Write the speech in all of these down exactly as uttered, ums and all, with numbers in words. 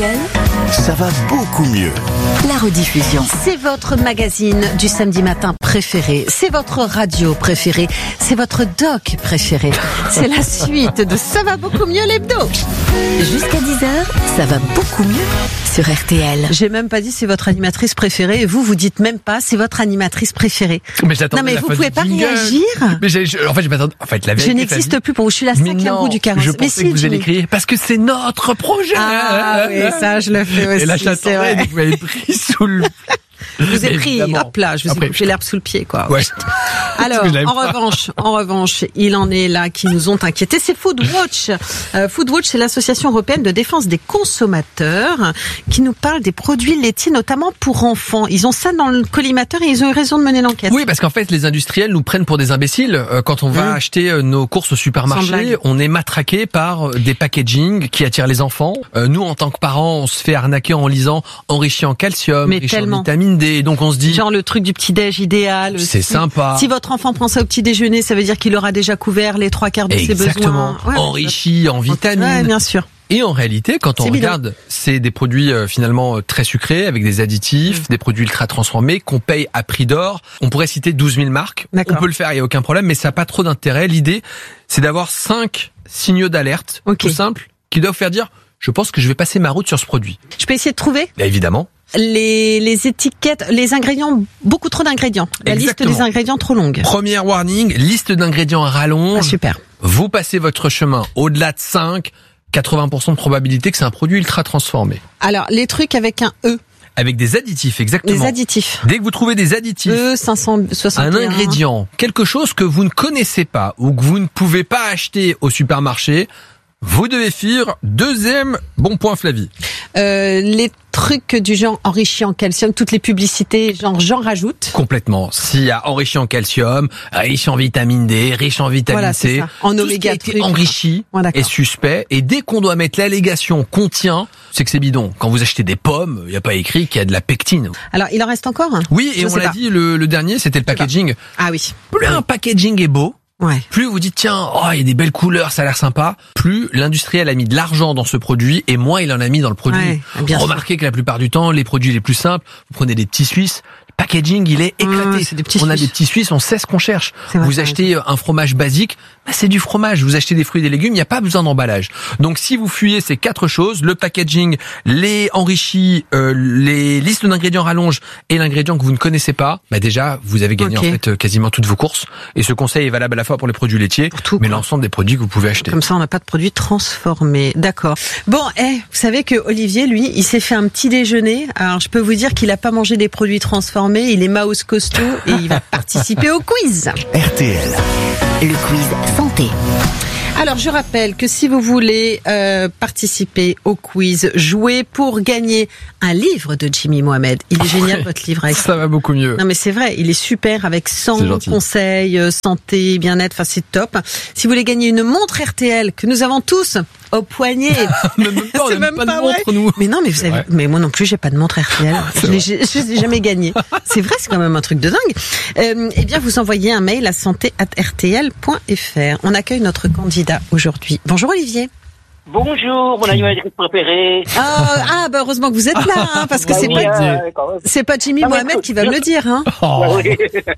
Ça va beaucoup mieux. La rediffusion. C'est votre magazine du samedi matin préféré. C'est votre radio préférée. C'est votre doc préféré. C'est la suite de Ça va beaucoup mieux l'hebdo. Jusqu'à dix heures, ça va beaucoup mieux sur R T L. J'ai même pas dit c'est votre animatrice préférée et vous, vous dites même pas c'est votre animatrice préférée. Mais j'attendais non mais la vous fin pouvez du pas jingle. réagir. Mais j'ai, je- en fait, je m'attendais. En fait, la vérité, Je n'existe plus pour vous. Je suis la Mais cinquième non, roue du carrosse. je Mais pensais si, que vous Jimmy. allez crier parce que c'est notre projet. Ah oui, ça je le fais aussi. Et là, c'est j'attendais, vrai. donc vous m'avez pris sous le. Je vous ai pris, Évidemment. hop là, je vous ai Après, coupé l'herbe sous le pied, quoi. Ouais. Alors, Parce que j'avais en pas. revanche, en revanche, il en est là qui nous ont inquiétés. C'est Foodwatch. Euh, Foodwatch, c'est l'association européenne de défense des consommateurs qui nous parle des produits laitiers, notamment pour enfants. Ils ont ça dans le collimateur et ils ont eu raison de mener l'enquête. Oui, parce qu'en fait, les industriels nous prennent pour des imbéciles. Euh, Quand on va Mmh. acheter euh, nos courses au Sans supermarché, blague. on est matraqué par euh, des packaging qui attirent les enfants. Euh, nous, en tant que parents, on se fait arnaquer en lisant enrichi en calcium, Mais riche tellement. en vitamine D. Donc on se dit, Genre le truc du petit-déj idéal. c'est Si- sympa. Si votre enfant prend ça au petit déjeuner, ça veut dire qu'il aura déjà couvert les trois quarts de ses exactement, besoins. Ouais, enrichi en vitamines. Ouais, bien sûr. Et en réalité, quand on C'est bidon. regarde, c'est des produits euh, finalement euh, très sucrés, avec des additifs, des produits ultra transformés, qu'on paye à prix d'or. On pourrait citer douze mille marques. D'accord. On peut le faire, il n'y a aucun problème, mais ça n'a pas trop d'intérêt. L'idée, c'est d'avoir cinq signaux d'alerte, Ok. tout simples, qui doivent faire dire, je pense que je vais passer ma route sur ce produit. Je peux essayer de trouver Bien évidemment. les, les étiquettes, les ingrédients, beaucoup trop d'ingrédients. La Exactement. liste des ingrédients trop longue. Première warning, liste d'ingrédients à Ah, rallonge. super. Vous passez votre chemin au-delà de cinq, quatre-vingts pour cent de probabilité que c'est un produit ultra transformé. Alors, les trucs avec un E, Avec des additifs, exactement. les additifs. Dès que vous trouvez des additifs, E cinq cent soixante et un. un ingrédient, quelque chose que vous ne connaissez pas ou que vous ne pouvez pas acheter au supermarché, vous devez fuir. Deuxième bon point, Flavie. Euh, les trucs du genre enrichi en calcium, toutes les publicités, genre j'en rajoute. Complètement. S'il y a enrichi en calcium, riche en vitamine D, riche en vitamine Voilà, c'est C, ça. En tout ce oméga qui a été trucs. enrichi Ouais, d'accord. est suspect. Et dès qu'on doit mettre l'allégation contient, c'est que c'est bidon. Quand vous achetez des pommes, il n'y a pas écrit qu'il y a de la pectine. Alors, il en reste encore un? Oui, et Je on sais l'a pas. dit, le, le dernier, c'était le packaging. Ah oui. Plus un packaging est beau, Ouais. plus vous dites tiens, oh, il y a des belles couleurs, ça a l'air sympa, plus l'industriel a mis de l'argent dans ce produit et moins il en a mis dans le produit. Ouais, bien sûr. Remarquez que la plupart du temps, les produits les plus simples, vous prenez des petits Suisses, le packaging il est éclaté. Ouais, c'est des petits on a Suisses. des petits Suisses, on sait ce qu'on cherche. C'est vrai, Vous t'as achetez un fromage basique, bah, c'est du fromage. Vous achetez des fruits et des légumes, il n'y a pas besoin d'emballage. Donc si vous fuyez ces quatre choses, le packaging, les enrichis, euh, les listes d'ingrédients rallonges et l'ingrédient que vous ne connaissez pas, bah déjà vous avez gagné Ok. en fait euh, quasiment toutes vos courses. Et ce conseil est valable à la fois pour les produits laitiers, Pour tout, mais quoi. l'ensemble des produits que vous pouvez acheter. Comme ça, on n'a pas de produits transformés. D'accord. Bon, eh, vous savez que Olivier, lui, il s'est fait un petit déjeuner. Alors, je peux vous dire qu'il a pas mangé des produits transformés. Il est mouse costaud et il va participer au quiz. R T L. Le quiz santé. Alors, je rappelle que si vous voulez euh, participer au quiz, jouer pour gagner un livre de Jimmy Mohamed. Il est génial, votre livre. Avec Ça va beaucoup mieux. Non mais c'est vrai, il est super avec C'est cent gentil. conseils, euh, santé, bien-être, enfin c'est top. Si vous voulez gagner une montre R T L que nous avons tous au poignet. Même pas, on C'est n'a même pas pas de vrai. montre, nous. Mais non, mais vous avez, vrai. mais moi non plus, j'ai pas de montre R T L. Je l'ai j'ai- je l'ai jamais gagné. C'est vrai, c'est quand même un truc de dingue. Euh, eh bien, vous envoyez un mail à santé arobase r t l point f r. On accueille notre candidat aujourd'hui. Bonjour Olivier. Bonjour, mon animatrice préférée. Ah, ah bah heureusement que vous êtes là, hein, parce que Bah c'est oui, pas euh, quand même. c'est pas Jimmy Ah, mais Mohamed écoute, qui va me le dire. Hein. Oh. Ah oui.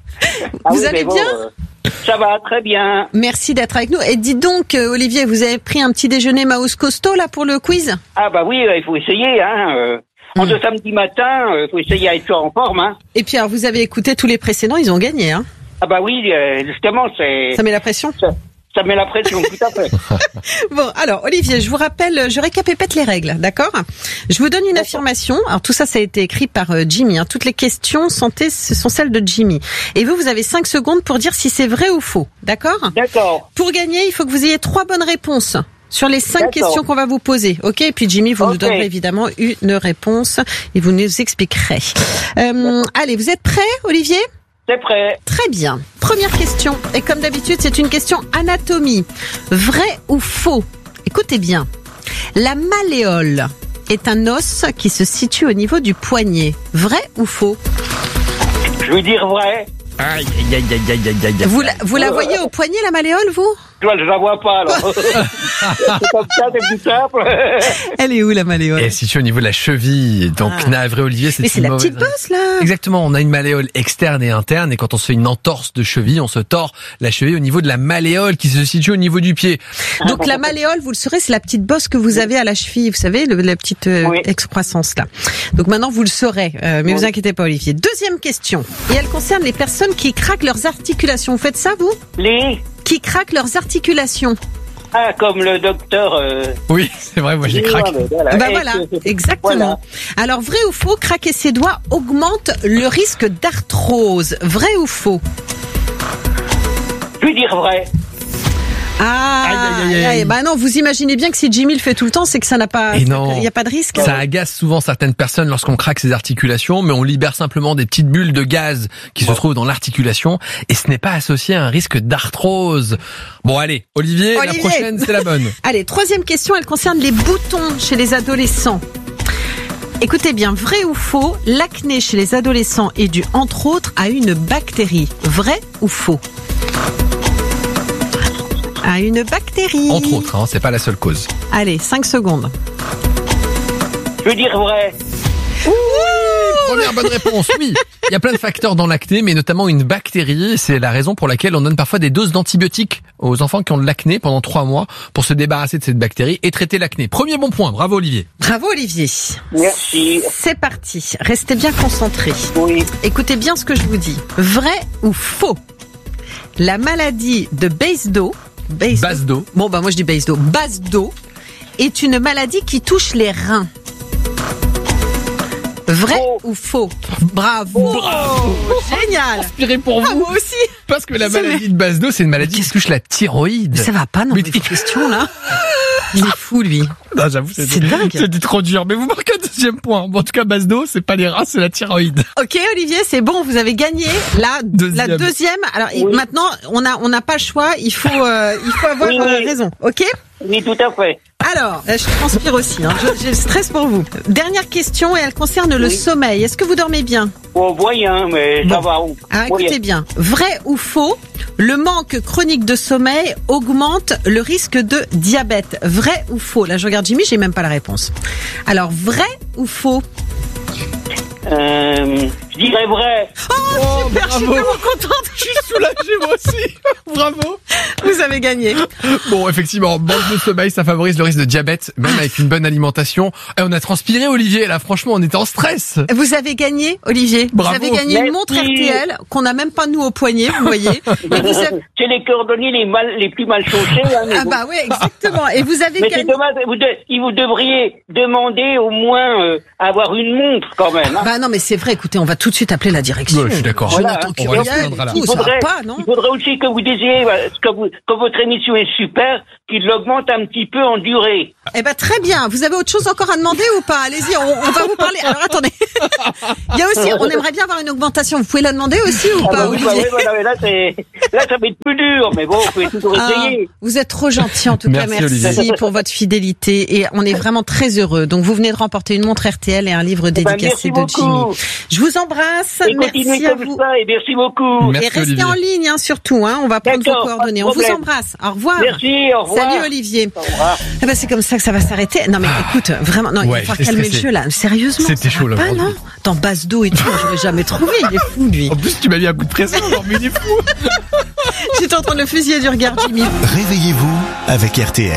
Ah Vous oui, allez mais bon, bien euh, Ça va très bien. Merci d'être avec nous. Et dites donc, euh, Olivier, vous avez pris un petit déjeuner mouse costaud là pour le quiz? Ah bah oui, euh, il faut essayer. Hein. euh, En Mm. ce samedi matin, il faut essayer à être toujours en forme. Hein. Et puis alors, vous avez écouté tous les précédents, ils ont gagné. Hein. Ah bah oui, euh, justement, c'est Ça met la pression. ça, ça met la pression, tout à fait. Bon, alors Olivier, je vous rappelle, je récapépète les règles, d'accord? Je vous donne une affirmation. Alors tout ça, ça a été écrit par euh, Jimmy. Hein. Toutes les questions santé, ce sont celles de Jimmy. Et vous, vous avez cinq secondes pour dire si c'est vrai ou faux, d'accord? D'accord. Pour gagner, il faut que vous ayez trois bonnes réponses sur les cinq D'accord. questions qu'on va vous poser, ok? Et puis Jimmy, vous nous Ok. donnerez évidemment une réponse et vous nous expliquerez. Euh, allez, vous êtes prêts, Olivier? C'est prêt. Très bien. Première question. Et comme d'habitude, c'est une question anatomie. Vrai ou faux? Écoutez bien. La malléole est un os qui se situe au niveau du poignet. Vrai ou faux? Je veux dire vrai. Aïe, aïe, aïe, aïe, aïe, aïe, aïe. Vous la, vous la voyez au poignet, la malléole, vous? toi, je la vois pas, alors. C'est comme ça, c'est plus simple. Elle est où la malléole? Et située au niveau de la cheville. Donc, Ah. navré Olivier, c'est Mais une c'est la mauvaise petite bosse là. Exactement, on a une malléole externe et interne, et quand on se fait une entorse de cheville, on se tord la cheville au niveau de la malléole qui se situe au niveau du pied. Donc la malléole, vous le saurez, c'est la petite bosse que vous avez à la cheville, vous savez, le, la petite euh, Oui. excroissance là. Donc maintenant vous le saurez, euh, mais Oui. vous inquiétez pas Olivier. Deuxième question, et elle concerne les personnes qui craquent leurs articulations. Vous faites ça vous? Les, Qui craquent leurs articulations. ah, comme le docteur, euh, Oui, c'est vrai, moi j'ai dis-moi, craqué. mais voilà. Bah Et voilà, c'est- exactement. voilà. Alors vrai ou faux, craquer ses doigts augmente le risque d'arthrose. Vrai ou faux? Je vais dire vrai. Ah, Aïe, aïe, aïe, aïe. bah non, vous imaginez bien que si Jimmy le fait tout le temps, c'est que ça n'a pas, Et non. il n'y a pas de risque. Ça agace souvent certaines personnes lorsqu'on craque ses articulations, mais on libère simplement des petites bulles de gaz qui se trouvent dans l'articulation, et ce n'est pas associé à un risque d'arthrose. Bon allez, Olivier, Olivier. la prochaine c'est la bonne. Allez, troisième question, elle concerne les boutons chez les adolescents. Écoutez bien, vrai ou faux, l'acné chez les adolescents est dû entre autres à une bactérie. Vrai ou faux? À une bactérie. Entre autres, hein, c'est pas la seule cause. Allez, cinq secondes. Je vais dire vrai. Première bonne réponse, oui. Il y a plein de facteurs dans l'acné, mais notamment une bactérie. C'est la raison pour laquelle on donne parfois des doses d'antibiotiques aux enfants qui ont de l'acné pendant trois mois pour se débarrasser de cette bactérie et traiter l'acné. Premier bon point, bravo Olivier. Bravo Olivier. Merci. C'est parti. Restez bien concentrés. Oui. Écoutez bien ce que je vous dis. Vrai ou faux? La maladie de Basedow, Basedow. Base d'eau. Bon, bah moi je dis Basedow. Basedow est une maladie qui touche les reins. Vrai Faux. ou faux? Bravo. Bravo. Génial. Inspiré pour Ah, vous. moi aussi. Parce que la C'est maladie de base d'eau, c'est une maladie qui touche la thyroïde. Ça va pas, non, Mais mais vos questions là. Il est fou lui. Non, j'avoue, C'est dingue. C'était trop dur. Mais vous marquez un deuxième point. Bon, en tout cas, base d'eau, c'est pas les reins, c'est la thyroïde. Ok Olivier, c'est bon, vous avez gagné la Deuxième. la deuxième. Alors et Oui. maintenant on a on n'a pas le choix, il faut euh, il faut avoir Oui, euh, oui. raison. OK? Oui, tout à fait. Alors, euh, je transpire aussi, hein. Je- j'ai le stress pour vous. Dernière question et elle concerne le Oui. sommeil. Est-ce que vous dormez bien? Bon, moyen, mais ça Bon. va. Ah, Moyen. écoutez bien. Vrai ou faux? Le manque chronique de sommeil augmente le risque de diabète. Vrai ou faux? Là, je regarde Jimmy, j'ai même pas la réponse. Alors, vrai ou faux? Euh, je dirais vrai. Oh, Super, je suis bravo. tellement contente. Je suis soulagé, moi aussi. Bravo. Vous avez gagné. Bon, effectivement, manque de sommeil, ça favorise le risque de diabète, même avec une bonne alimentation. Et on a transpiré, Olivier. Là, franchement, on était en stress. Vous avez gagné, Olivier. Bravo. Vous avez gagné Merci. une montre R T L qu'on n'a même pas nous au poignet, vous voyez. Et vous avez... C'est les cordonniers les, mal, les plus mal chaussés. Hein, mais Ah bon. bah oui, exactement. Et vous avez Mais c'est gagné. dommage, vous, de, il vous devriez demander au moins euh, avoir une montre quand même. Hein. Bah non, mais c'est vrai. Écoutez, on va tout de suite appeler la direction. Ouais, je suis d'accord. Jonathan Voilà, on va Curiel, leur prendre, là. tout, il, ça va faudrait, pas, non? il faudrait aussi que vous disiez euh, que, vous, que votre émission est super, qu'il l'augmente un petit peu en durée. Eh ben très bien. Vous avez autre chose encore à demander ou pas? Allez-y, on, on va vous parler. Alors attendez. Il y a aussi, on aimerait bien avoir une augmentation. Vous pouvez la demander aussi ou Ah pas, bah oui, bah Olivier? oui, voilà, mais là, c'est, là, ça va être plus dur, mais bon, vous pouvez toujours Ah, essayer. vous êtes trop gentil en tout cas, Merci, merci Olivier. pour votre fidélité et on est vraiment très heureux. Donc vous venez de remporter une montre R T L et un livre Eh ben, dédicacé merci de Jimmy. beaucoup. Je vous embrasse, Et continuez merci à comme vous. ça, et merci beaucoup. Merci, Et restez Olivier. en ligne hein, surtout, hein. On va prendre vos D'accord, coordonnées. pas On de vous problème. embrasse. Au revoir. Merci, au revoir. Salut Olivier. Au revoir. Eh ben c'est comme ça que ça va s'arrêter. Non mais écoute, vraiment, non, il va Ouais, falloir j'étais calmer stressé. le jeu là. Sérieusement, C'était ça chaud, va là, pas, vraiment. non? Dans base d'eau et tout, j'aurais jamais trouvé. Il est fou lui. En plus, tu m'as mis un coup de pression, alors, mais il est fou. J'étais en train de le fusiller du regard, Jimmy. Réveillez-vous avec R T L.